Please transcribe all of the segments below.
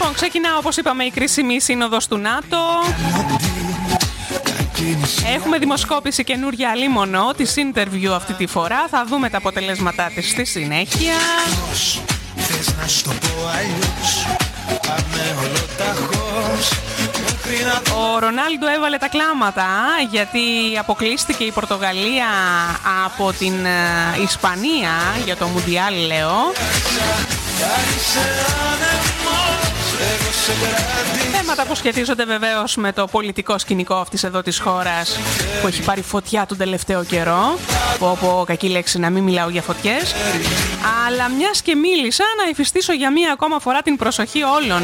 Λοιπόν, ξεκινά όπως είπαμε η κρίσιμη σύνοδος του ΝΑΤΟ. Έχουμε δημοσκόπηση καινούρια αλίμονο της interview αυτή τη φορά. Θα δούμε τα αποτελέσματά της στη συνέχεια. Ο Ρονάλντο έβαλε τα κλάματα γιατί αποκλείστηκε η Πορτογαλία από την Ισπανία για το Μουντιάλ, λέω. Θέματα που σχετίζονται βεβαίως με το πολιτικό σκηνικό αυτής εδώ της χώρας που έχει πάρει φωτιά τον τελευταίο καιρό. Πω κακή λέξη να μην μιλάω για φωτιές. Αλλά μιας και μίλησα, να υφιστήσω για μία ακόμα φορά την προσοχή όλων,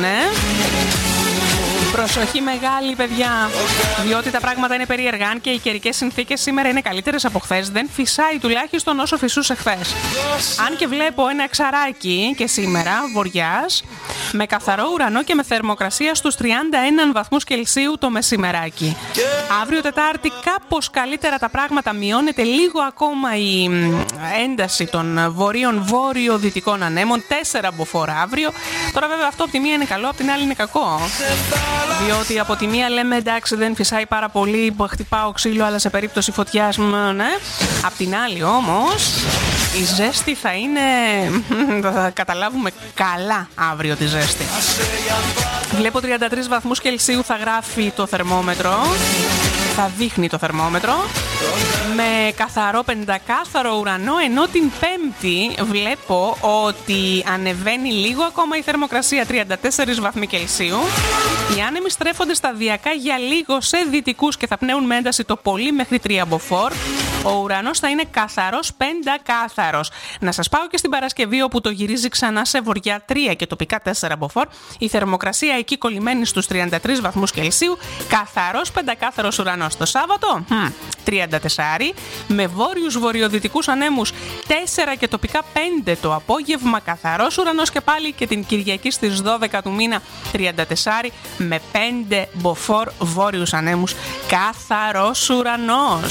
Προσοχή μεγάλη, παιδιά, διότι τα πράγματα είναι περίεργα. Αν και οι καιρικές συνθήκες σήμερα είναι καλύτερες από χθες, δεν φυσάει τουλάχιστον όσο φυσούσε χθες. Αν και βλέπω ένα εξαράκι και σήμερα, βοριάς, με καθαρό ουρανό και με θερμοκρασία στους 31 βαθμούς Κελσίου το μεσημεράκι. Αύριο Τετάρτη κάπως καλύτερα τα πράγματα, μειώνεται λίγο ακόμα η ένταση των βόρειο-δυτικών ανέμων, 4 μποφόρ αύριο. Τώρα βέβαια αυτό από τη μία είναι καλό, από την άλλη είναι κακό. Διότι από τη μία λέμε εντάξει δεν φυσάει πάρα πολύ, χτυπάω ξύλο, αλλά σε περίπτωση φωτιάς, ναι. Απ' την άλλη όμως η ζέστη θα είναι, θα καταλάβουμε καλά αύριο τη ζέστη. Βλέπω 33 βαθμούς Κελσίου θα γράφει το θερμόμετρο, θα δείχνει το θερμόμετρο, με καθαρό πεντακάθαρο ουρανό, ενώ την Πέμπτη βλέπω ότι ανεβαίνει λίγο ακόμα η θερμοκρασία, 34 βαθμοί Κελσίου. Οι άνεμοι στρέφονται σταδιακά για λίγο σε δυτικούς και θα πνέουν με ένταση το πολύ μέχρι 3 μποφόρ. Ο ουρανός θα είναι καθαρός πεντακάθαρος. Να σας πάω και στην Παρασκευή, όπου το γυρίζει ξανά σε βορειά 3 και τοπικά 4 μποφόρ. Η θερμοκρασία εκεί κολλημένη στους 33 βαθμούς Κελσίου. Καθαρός πεντακάθαρος ουρανός. Το Σάββατο 34, με βόρειους βορειοδυτικούς ανέμους 4 και τοπικά 5 το απόγευμα. Καθαρός ουρανός και πάλι, και την Κυριακή στις 12 του μήνα 34 με 5 μποφόρ βόρειους ανέμους. Καθαρός ουρανός.